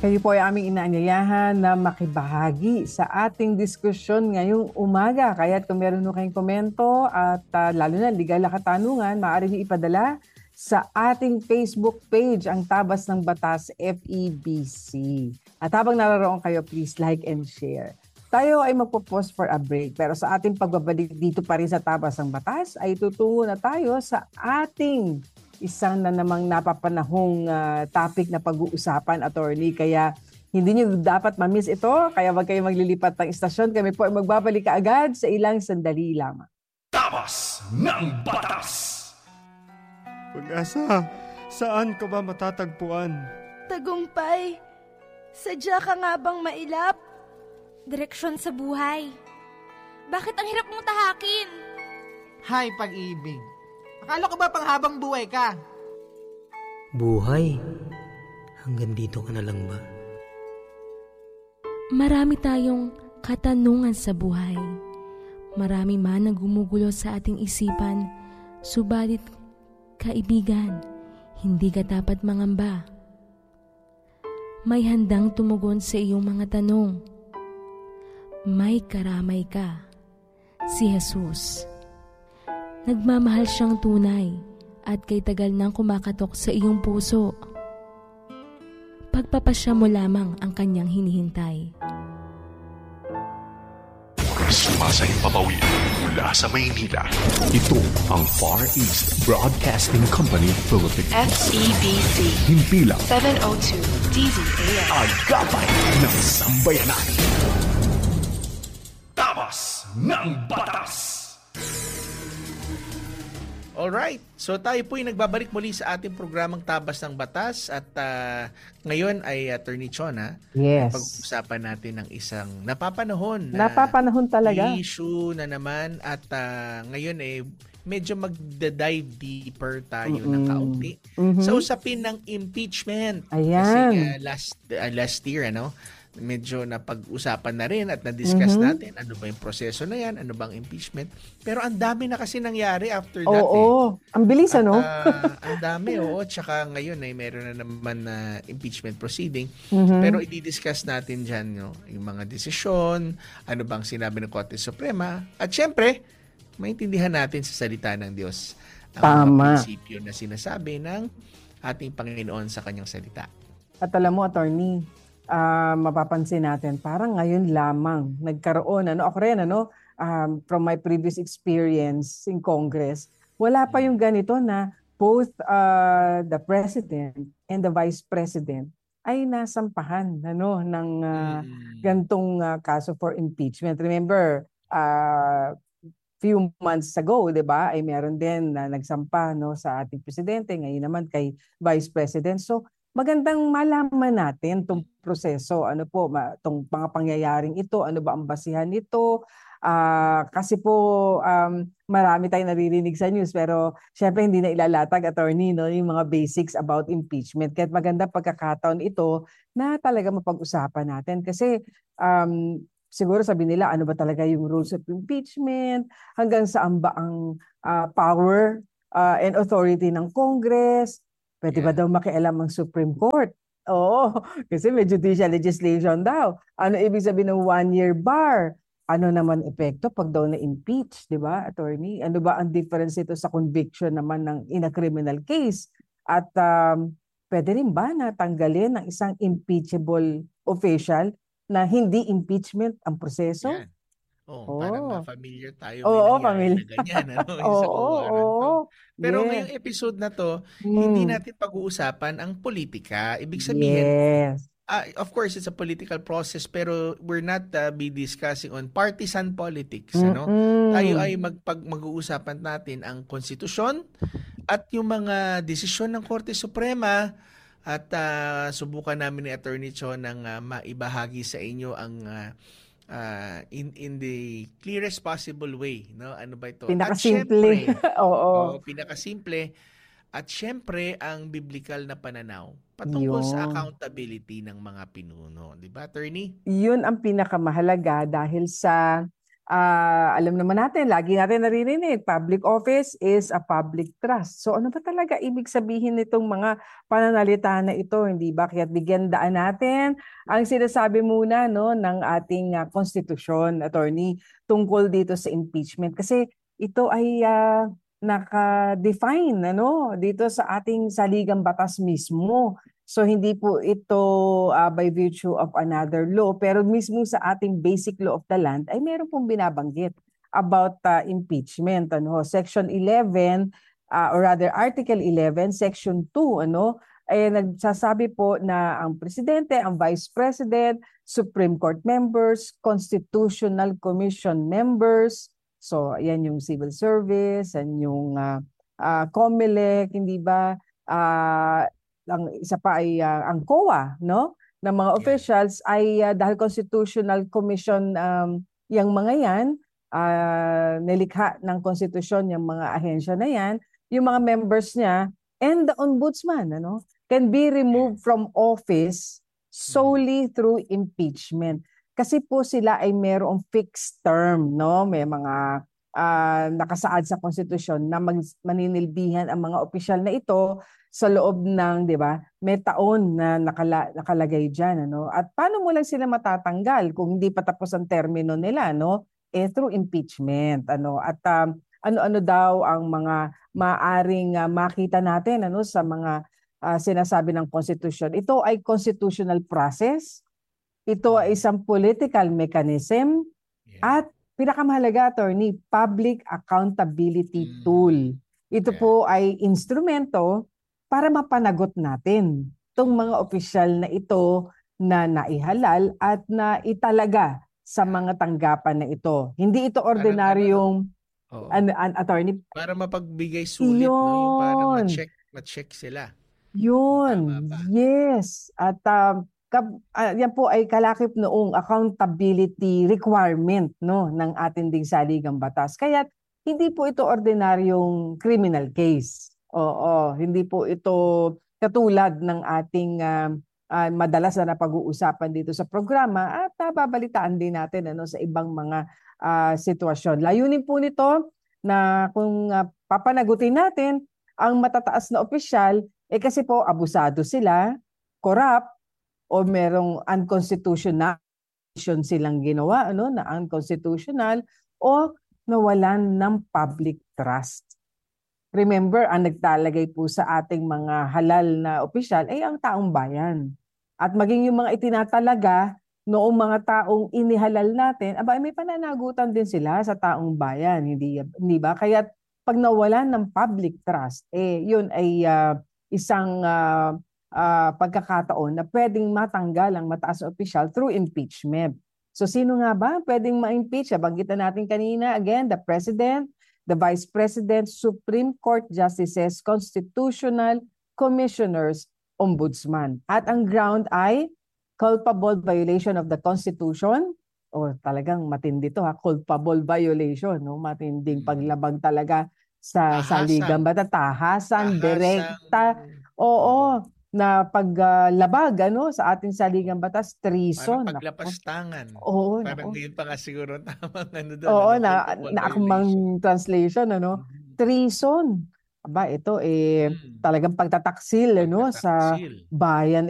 Kayo po ay aming inaanyayahan na makibahagi sa ating diskusyon ngayong umaga. Kaya kung meron nyo kayong komento at lalo na legal na katanungan, maaari nyo ipadala sa ating Facebook page, ang Tabas ng Batas FEBC. At habang naroon kayo, please like and share. Tayo ay magpo-pause for a break. Pero sa ating pagbabalik dito pa rin sa Tabas ng Batas, ay tutungo na tayo sa ating isang na namang napapanahong topic na pag-uusapan, attorney. Kaya hindi nyo dapat ma-miss ito. Kaya wag kayo maglilipat ng istasyon. Kami po ay magbabalik kaagad sa ilang sandali lamang. Tabas ng Batas! Pag-asa, saan ka ba matatagpuan? Tagumpay, sadya ka nga bang mailap? Direksyon sa buhay. Bakit ang hirap mong tahakin? Hay, pag-ibig. Akala ko ba panghabang buhay ka? Buhay? Hanggang dito ka na lang ba? Marami tayong katanungan sa buhay. Marami man ang gumugulo sa ating isipan, subalit, kaibigan, hindi ka dapat mangamba. May handang tumugon sa iyong mga tanong. May karamay ka, si Jesus. Nagmamahal siyang tunay at kay tagal nang kumakatok sa iyong puso. Pagpapasya mo lamang ang kanyang hinihintay. Sumasay papawid mula sa Maynila. Ito ang Far East Broadcasting Company Philippines. FEBC. Himpilang 702 DZAM. Agapay ng Sambayanan. Tabas ng Batas! Alright, so tayo po ay nagbabalik muli sa ating programang Tabas ng Batas at ngayon ay Attorney Chona. Yes. Pag-usapan natin ng isang napapanahon talaga issue na naman at ngayon medyo mag-dive deeper tayo ng kaunti sa usapin ng impeachment. Ayan. Kasi last year, medyo napag-usapan na rin at na-discuss natin ano ba yung proseso na yan, ano bang impeachment. Pero ang dami na kasi nangyari after that. Oo, ang bilis at, ano? Ang dami, tsaka ngayon meron na naman na impeachment proceeding. Pero i-discuss natin dyan yung mga desisyon, ano bang sinabi ng Korte Suprema. At syempre, maintindihan natin sa salita ng Diyos ang mga prinsipyo na sinasabi ng ating Panginoon sa kanyang salita. At alam mo, attorney, mapapansin natin, parang ngayon lamang nagkaroon, ako rin, from my previous experience in Congress, wala pa yung ganito na both the President and the Vice President ay nasampahan ng gantong kaso for impeachment. Remember, few months ago, 'di ba, ay meron din na nagsampa sa ating presidente, ngayon naman kay Vice President. So, magandang malaman natin itong proseso, itong mga pangyayaring ito, ano ba ang basihan nito. Kasi po marami tayong naririnig sa news pero syempre hindi na ilalatag, attorney, yung mga basics about impeachment. Kaya maganda pagkakataon ito na talaga mapag-usapan natin kasi siguro sabi nila ano ba talaga yung rules of impeachment, hanggang saan ba ang power and authority ng Congress. Pwede ba daw makialam ang Supreme Court? Oo, kasi may judicial legislation daw. Ano ibig sabihin ng 1-year bar? Ano naman epekto pag daw na-impeach, di ba, attorney? Ano ba ang difference ito sa conviction naman in a criminal case? At pwede rin ba natanggalin ng isang impeachable official na hindi impeachment ang proseso? Yeah. Parang familiar tayo. Familiar. Na ganyan, Pero ngayong episode na to, hindi natin pag-uusapan ang politika. Ibig sabihin, of course, it's a political process, pero we're not be discussing on partisan politics. Tayo ay mag-uusapan natin ang konstitusyon at yung mga desisyon ng Korte Suprema at subukan namin ni Attorney Cho ng maibahagi sa inyo ang in the clearest possible way, ano ba ito? Pinakasimple. Pinakasimple. At syempre ang biblical na pananaw patungkol sa accountability ng mga pinuno, 'di ba, attorney? 'Yun ang pinakamahalaga dahil sa alam naman natin, lagi natin naririnig, public office is a public trust. So ano ba talaga ibig sabihin nitong mga pananalita na ito? Hindi ba? Kaya bigyan daan natin ang sinasabi muna no, ng ating konstitusyon, attorney, tungkol dito sa impeachment. Kasi ito ay naka-define ano, dito sa ating saligang batas mismo. So hindi po ito by virtue of another law, pero mismo sa ating basic law of the land ay meron pong binabanggit about impeachment. Ano, Section 11 or rather Article 11, Section 2, ano, ay nagsasabi po na ang presidente, ang vice president, Supreme Court members, Constitutional Commission members, so yan yung civil service, and yung COMELEC, hindi ba? Ang isa pa ay ang COA, no, ng mga officials ay dahil Constitutional Commission yung mga yan, nilikha ng konstitusyon yung mga ahensya na yan, yung mga members niya and the ombudsman, ano, can be removed from office solely through impeachment. Kasi po sila ay mayroong fixed term, no, may mga nakasaad sa konstitusyon na maninilbihan ang mga opisyal na ito sa loob ng, di ba, may taon na nakalagay dyan. Ano? At paano mo lang sila matatanggal kung hindi pa tapos ang termino nila? No? Through impeachment. Ano? At ano-ano daw ang mga maaring makita natin ano, sa mga sinasabi ng konstitusyon. Ito ay constitutional process. Ito ay isang political mechanism. At pinakamahalaga, attorney, public accountability tool. Ito po ay instrumento para mapanagot natin itong mga opisyal na ito na naihalal at na italaga sa mga tanggapan na ito. Hindi ito ordinaryong attorney. Para mapagbigay sulit, no? Yung para ma-check sila. Yun. Yes. At yan po ay kalakip noong accountability requirement, no, ng ating ding saligang batas. Kaya hindi po ito ordinaryong criminal case. Oo, hindi po ito katulad ng ating madalas na napag-uusapan dito sa programa at babalitaan din natin ano, sa ibang mga sitwasyon. Layunin po nito na kung papanagutin natin ang matataas na opisyal, kasi po abusado sila, corrupt, o merong unconstitutional silang ginawa, ano, na unconstitutional, o nawalan ng public trust. Remember, ang nagtalagay po sa ating mga halal na opisyal ay ang taong bayan. At maging yung mga itinatalaga noong mga taong inihalal natin, may pananagutan din sila sa taong bayan, hindi ba? Kaya pag nawalan ng public trust, yun ay isang pagkakataon na pwedeng matanggal ang mataas na opisyal through impeachment. So sino nga ba pwedeng ma-impeach? Banggitan natin kanina, again, the President, the Vice President, Supreme Court Justices, Constitutional Commissioners, Ombudsman. At ang ground ay culpable violation of the Constitution, o talagang matindi to culpable violation, no? Matinding paglabag talaga sa saligang batas, tahasan, direkta, oo, na paglabag sa ating saligang batas, treason. Parang paglapastangan. Oo. Parang ngayon pa nga siguro tamang doon. Oo, na akmang translation, treason. Ito talagang pagtataksil, sa bayan